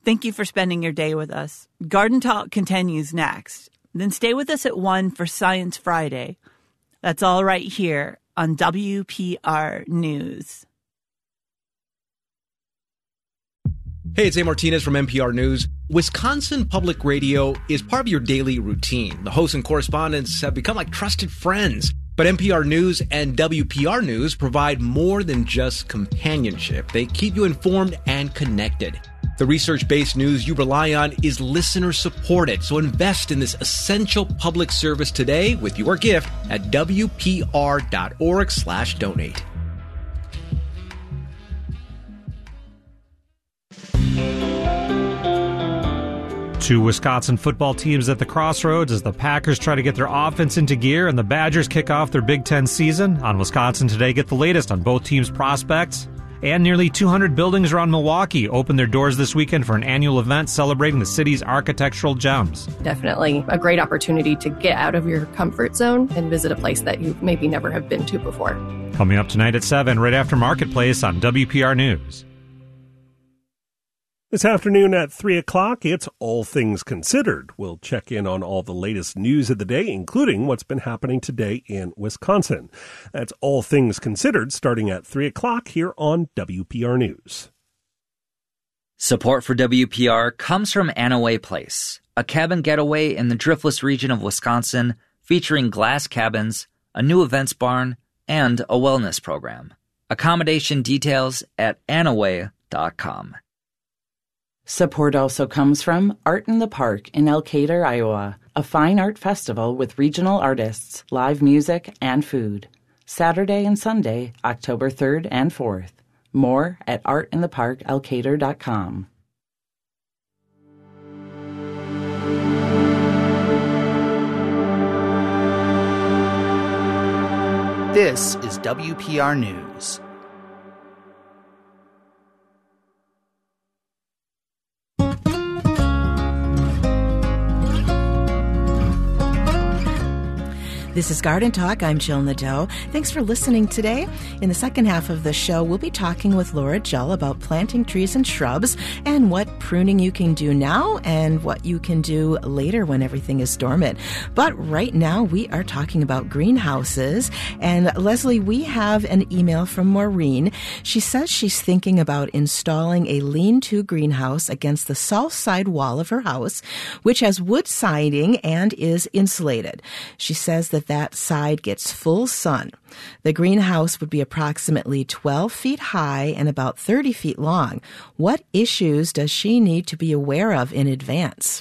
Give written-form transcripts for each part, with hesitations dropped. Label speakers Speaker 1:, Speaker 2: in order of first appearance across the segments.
Speaker 1: Thank you for spending your day with us. Garden Talk continues next. Then stay with us at 1 for Science Friday. That's all right here on WPR News.
Speaker 2: Hey, it's A. Martinez from NPR News. Wisconsin Public Radio is part of your daily routine. The hosts and correspondents have become like trusted friends. But NPR News and WPR News provide more than just companionship. They keep you informed and connected. The research-based news you rely on is listener-supported, so invest in this essential public service today with your gift at WPR.org/donate.
Speaker 3: Two Wisconsin football teams at the crossroads as the Packers try to get their offense into gear and the Badgers kick off their Big Ten season. On Wisconsin Today, get the latest on both teams' prospects. And nearly 200 buildings around Milwaukee open their doors this weekend for an annual event celebrating the city's architectural gems.
Speaker 4: Definitely a great opportunity to get out of your comfort zone and visit a place that you maybe never have been to before.
Speaker 3: Coming up tonight at 7, right after Marketplace on WPR News.
Speaker 5: This afternoon at 3 o'clock, it's All Things Considered. We'll check in on all the latest news of the day, including what's been happening today in Wisconsin. That's All Things Considered, starting at 3 o'clock here on WPR News.
Speaker 6: Support for WPR comes from Anaway Place, a cabin getaway in the Driftless region of Wisconsin, featuring glass cabins, a new events barn, and a wellness program. Accommodation details at anaway.com.
Speaker 7: Support also comes from Art in the Park in Elkader, Iowa, a fine art festival with regional artists, live music, and food. Saturday and Sunday, October 3rd and 4th. More at artintheparkelkader.com.
Speaker 8: This is WPR News.
Speaker 9: This is Garden Talk. I'm Jill Nadeau. Thanks for listening today. In the second half of the show, we'll be talking with Laura Jull about planting trees and shrubs and what pruning you can do now and what you can do later when everything is dormant. But right now, we are talking about greenhouses. And Leslie, we have an email from Maureen. She says she's thinking about installing a lean-to greenhouse against the south side wall of her house, which has wood siding and is insulated. She says that side gets full sun. The greenhouse would be approximately 12 feet high and about 30 feet long. What issues does she need to be aware of in advance?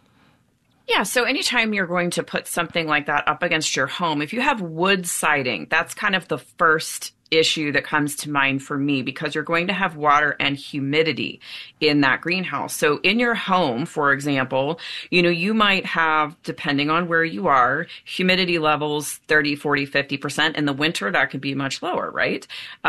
Speaker 10: Yeah, so anytime you're going to put something like that up against your home, if you have wood siding, that's kind of the first issue that comes to mind for me, because you're going to have water and humidity in that greenhouse. So in your home, for example, you might have, depending on where you are, humidity levels 30, 40, 50%. In the winter, that could be much lower, right?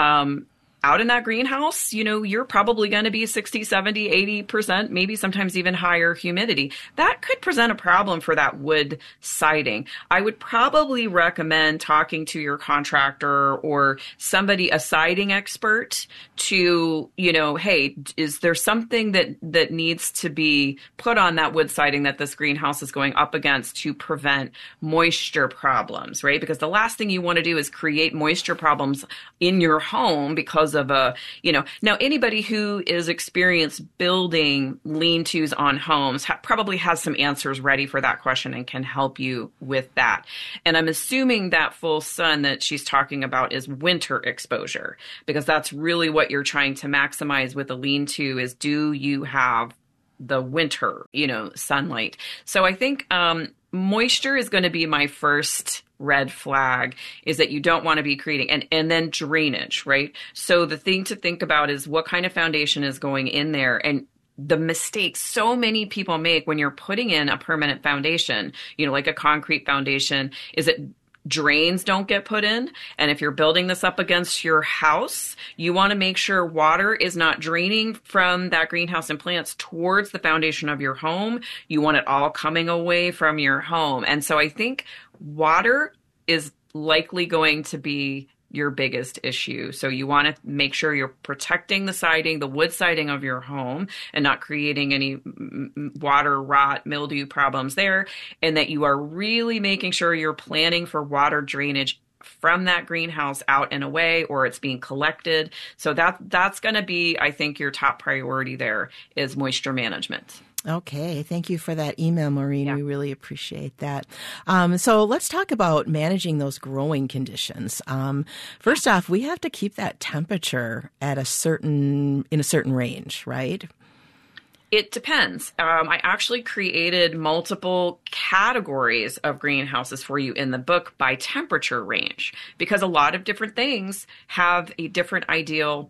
Speaker 10: Out in that greenhouse, you're probably going to be 60, 70, 80%, maybe sometimes even higher humidity. That could present a problem for that wood siding. I would probably recommend talking to your contractor or somebody, a siding expert, to, hey, is there something that needs to be put on that wood siding that this greenhouse is going up against to prevent moisture problems, right? Because the last thing you want to do is create moisture problems in your home because of now anybody who is experienced building lean-tos on homes probably has some answers ready for that question and can help you with that. And I'm assuming that full sun that she's talking about is winter exposure, because that's really what you're trying to maximize with a lean-to is, do you have the winter, sunlight? So I think moisture is going to be my first red flag, is that you don't want to be creating, and then drainage, right? So the thing to think about is what kind of foundation is going in there. And the mistakes so many people make when you're putting in a permanent foundation, like a concrete foundation, is that drains don't get put in. And if you're building this up against your house, you want to make sure water is not draining from that greenhouse and plants towards the foundation of your home. You want it all coming away from your home. And so I think water is likely going to be your biggest issue. So you want to make sure you're protecting the siding, the wood siding of your home, and not creating any water rot, mildew problems there, and that you are really making sure you're planning for water drainage from that greenhouse out and away, or it's being collected. So that's going to be, I think, your top priority there is moisture management.
Speaker 9: Okay. Thank you for that email, Maureen.
Speaker 10: Yeah.
Speaker 9: We really appreciate that. So let's talk about managing those growing conditions. First off, we have to keep that temperature at in a certain range, right?
Speaker 10: It depends. I actually created multiple categories of greenhouses for you in the book by temperature range, because a lot of different things have a different ideal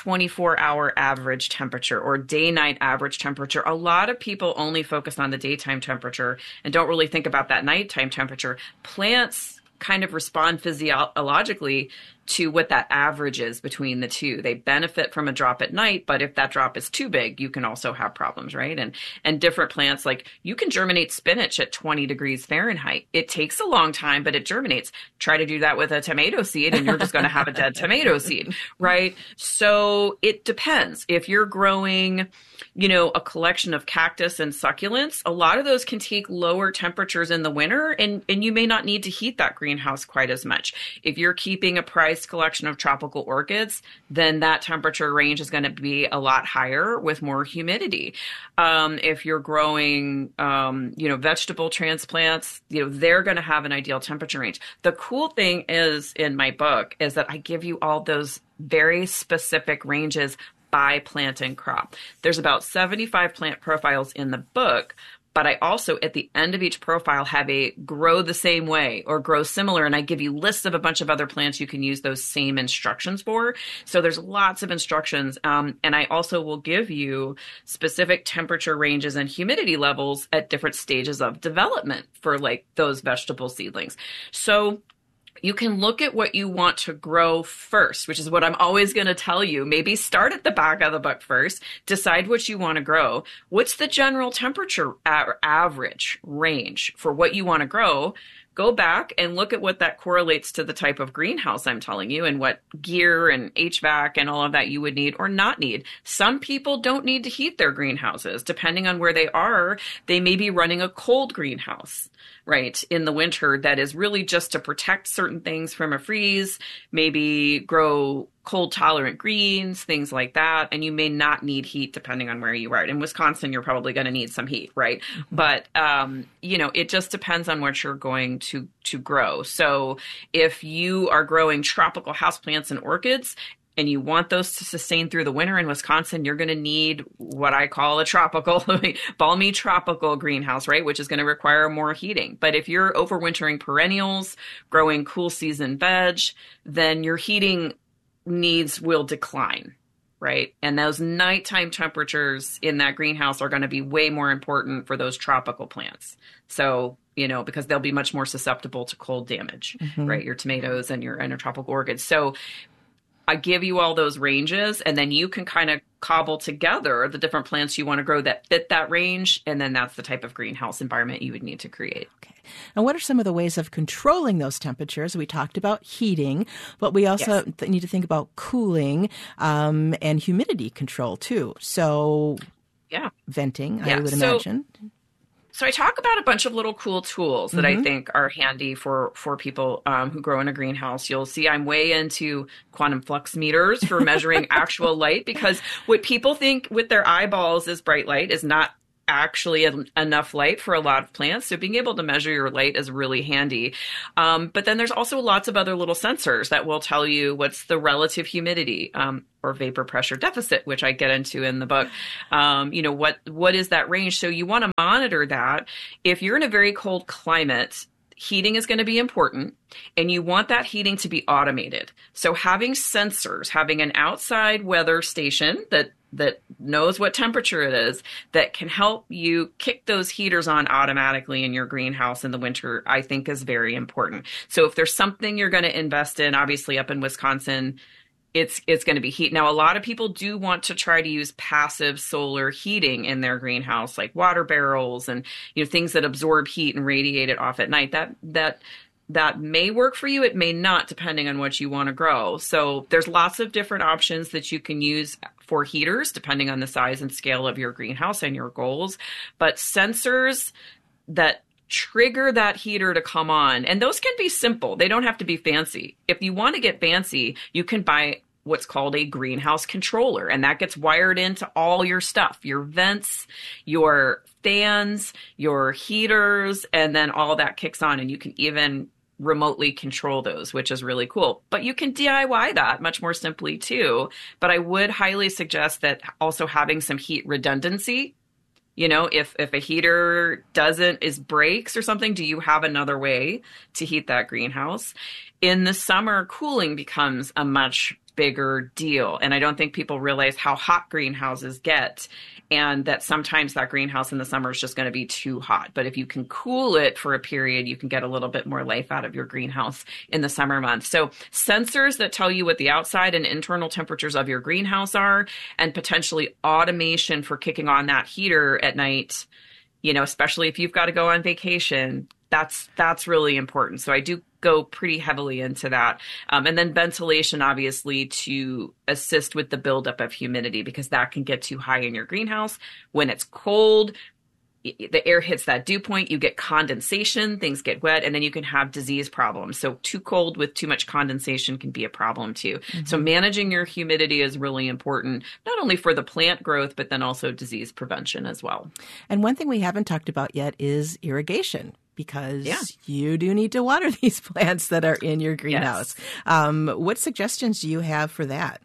Speaker 10: 24-hour average temperature or day-night average temperature. A lot of people only focus on the daytime temperature and don't really think about that nighttime temperature. Plants kind of respond physiologically to what that average is between the two. They benefit from a drop at night, but if that drop is too big, you can also have problems, right? And different plants, like you can germinate spinach at 20 degrees Fahrenheit. It takes a long time, but it germinates. Try to do that with a tomato seed and you're just going to have a dead tomato seed, right? So it depends. If you're growing, a collection of cactus and succulents, a lot of those can take lower temperatures in the winter, and you may not need to heat that greenhouse quite as much. If you're keeping a prized collection of tropical orchids, then that temperature range is going to be a lot higher with more humidity. If you're growing, vegetable transplants, they're going to have an ideal temperature range. The cool thing is in my book is that I give you all those very specific ranges by plant and crop. There's about 75 plant profiles in the book, but I also, at the end of each profile, have a grow the same way or grow similar, and I give you lists of a bunch of other plants you can use those same instructions for. So there's lots of instructions, and I also will give you specific temperature ranges and humidity levels at different stages of development for like those vegetable seedlings. So you can look at what you want to grow first, which is what I'm always going to tell you. Maybe start at the back of the book first, decide what you want to grow. What's the general temperature average range for what you want to grow? Go back and look at what that correlates to the type of greenhouse I'm telling you and what gear and HVAC and all of that you would need or not need. Some people don't need to heat their greenhouses. Depending on where they are, they may be running a cold greenhouse, right, in the winter that is really just to protect certain things from a freeze, maybe grow cold tolerant greens, things like that. And you may not need heat depending on where you are. In Wisconsin, you're probably going to need some heat, right? But, it just depends on what you're going to grow. So if you are growing tropical houseplants and orchids, and you want those to sustain through the winter in Wisconsin, you're going to need what I call a tropical, balmy tropical greenhouse, right? Which is going to require more heating. But if you're overwintering perennials, growing cool season veg, then your heating needs will decline, right? And those nighttime temperatures in that greenhouse are going to be way more important for those tropical plants. So, because they'll be much more susceptible to cold damage, right? Your tomatoes and your tropical orchids. So I give you all those ranges, and then you can kind of cobble together the different plants you want to grow that fit that range. And then that's the type of greenhouse environment you would need to create.
Speaker 9: Okay. And what are some of the ways of controlling those temperatures? We talked about heating, but we also need to think about cooling and humidity control too. So venting, I would imagine.
Speaker 10: So I talk about a bunch of little cool tools that I think are handy for people who grow in a greenhouse. You'll see I'm way into quantum flux meters for measuring actual light, because what people think with their eyeballs is bright light is not actually enough light for a lot of plants. So being able to measure your light is really handy. But then there's also lots of other little sensors that will tell you what's the relative humidity or vapor pressure deficit, which I get into in the book. What is that range? So you want to monitor that. If you're in a very cold climate, heating is going to be important, and you want that heating to be automated. So having sensors, having an outside weather station that knows what temperature it is, that can help you kick those heaters on automatically in your greenhouse in the winter, I think is very important. So if there's something you're going to invest in, obviously up in Wisconsin, it's going to be heat. Now, a lot of people do want to try to use passive solar heating in their greenhouse, like water barrels and things that absorb heat and radiate it off at night. That that may work for you. It may not, depending on what you want to grow. So there's lots of different options that you can use for heaters, depending on the size and scale of your greenhouse and your goals. But sensors that trigger that heater to come on, and those can be simple. They don't have to be fancy. If you want to get fancy, you can buy what's called a greenhouse controller, and that gets wired into all your stuff, your vents, your fans, your heaters, and then all that kicks on, and you can even remotely control those, which is really cool. But you can DIY that much more simply too. But I would highly suggest that also having some heat redundancy. You know, if a heater breaks or something, do you have another way to heat that greenhouse? In the summer, cooling becomes a much bigger deal. And I don't think people realize how hot greenhouses get, and that sometimes that greenhouse in the summer is just going to be too hot. But if you can cool it for a period, you can get a little bit more life out of your greenhouse in the summer months. So sensors that tell you what the outside and internal temperatures of your greenhouse are, and potentially automation for kicking on that heater at night, you know, especially if you've got to go on vacation, that's really important. So I do go pretty heavily into that. And then ventilation, obviously, to assist with the buildup of humidity, because that can get too high in your greenhouse. When it's cold, the air hits that dew point, you get condensation, things get wet, and then you can have disease problems. So too cold with too much condensation can be a problem too. Mm-hmm. So managing your humidity is really important, not only for the plant growth, but then also disease prevention as well.
Speaker 9: And one thing we haven't talked about yet is irrigation, because you do need to water these plants that are in your greenhouse. Yes. What suggestions do you have for that?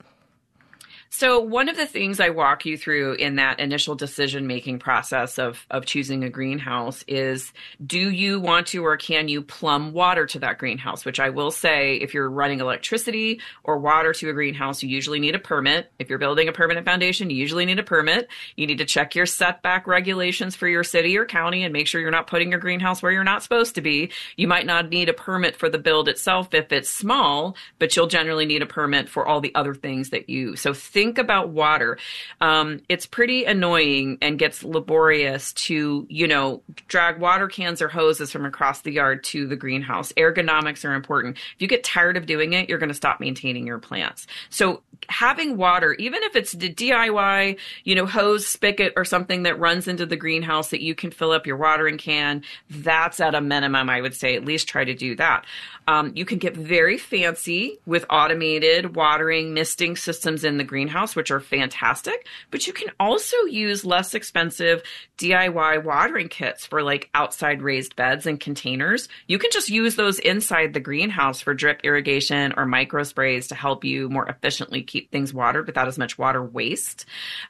Speaker 10: So one of the things I walk you through in that initial decision-making process of choosing a greenhouse is, do you want to or can you plumb water to that greenhouse? Which I will say, if you're running electricity or water to a greenhouse, you usually need a permit. If you're building a permanent foundation, you usually need a permit. You need to check your setback regulations for your city or county and make sure you're not putting your greenhouse where you're not supposed to be. You might not need a permit for the build itself if it's small, but you'll generally need a permit for all the other things that so think about water. It's pretty annoying and gets laborious to, drag water cans or hoses from across the yard to the greenhouse. Ergonomics are important. If you get tired of doing it, you're going to stop maintaining your plants. So having water, even if it's the DIY, hose spigot or something that runs into the greenhouse that you can fill up your watering can, that's at a minimum, I would say. At least try to do that. You can get very fancy with automated watering, misting systems in the greenhouse, which are fantastic, but you can also use less expensive DIY watering kits for like outside raised beds and containers. You can just use those inside the greenhouse for drip irrigation or micro sprays to help you more efficiently keep things watered without as much water waste.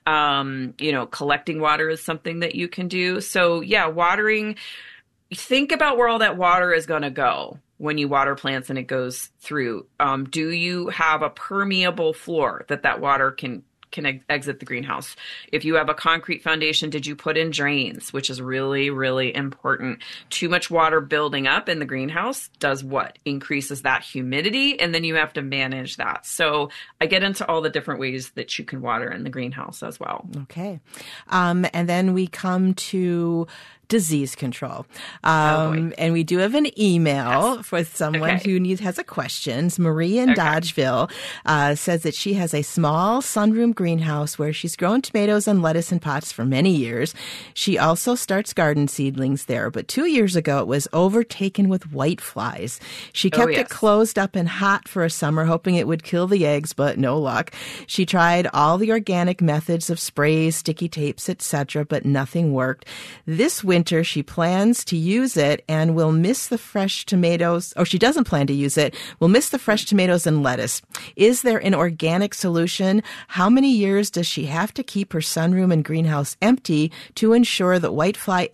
Speaker 10: Collecting water is something that you can do. So watering, think about where all that water is going to go when you water plants and it goes through. Do you have a permeable floor that water can exit the greenhouse? If you have a concrete foundation, did you put in drains, which is really, really important? Too much water building up in the greenhouse does what? Increases that humidity, and then you have to manage that. So I get into all the different ways that you can water in the greenhouse as well.
Speaker 9: Okay. And then we come to disease control. And we do have an email for someone who has a question. Marie in Dodgeville says that she has a small sunroom greenhouse where she's grown tomatoes and lettuce in pots for many years. She also starts garden seedlings there, but 2 years ago it was overtaken with white flies. She kept it closed up and hot for a summer, hoping it would kill the eggs, but no luck. She tried all the organic methods of sprays, sticky tapes, etc., but nothing worked. This winter, she plans to use it and will miss the fresh tomatoes, or she doesn't plan to use it, will miss the fresh tomatoes and lettuce. Is there an organic solution? How many years does she have to keep her sunroom and greenhouse empty to ensure that whitefly